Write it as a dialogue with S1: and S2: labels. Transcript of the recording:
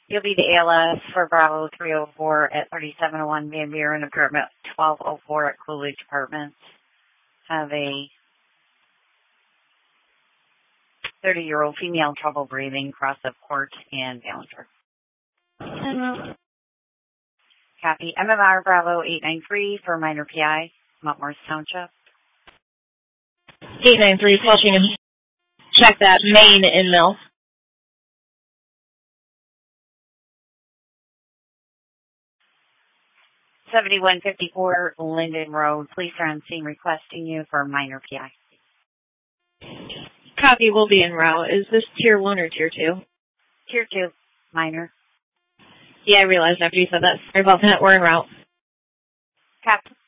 S1: You'll be the ALS for Bravo 304 at 3701 Van Buren, apartment 1204 at Coolidge Apartments. Have a 30-year-old female trouble breathing, cross of Court and Ballinger. Copy. MMR Bravo 893 for minor PI, Mount Morris Township.
S2: 893 Flushing. Check that main in Mill.
S1: $71.54 Linden Road. Police are on scene requesting you for minor PI.
S2: Copy, will be en route. Is this Tier 1 or Tier 2?
S1: Tier 2, minor.
S2: Yeah, I realized after you said that. Sorry about that. We're en route.
S1: Copy.